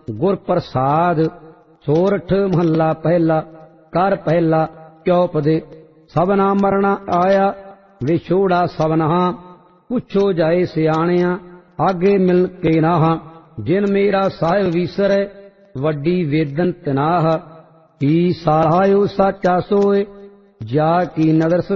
गुर प्रसाद। सोरठ महला पहला। कर पहला चौपदे। सबना मरना आया विछोड़ा सबना। पुछो जाए सियाणिया आगे मिल के नाह। जिन मेरा साहिब विसरै वड्डी वेदन तनाह। की सारायो साचा सोए जा की नदर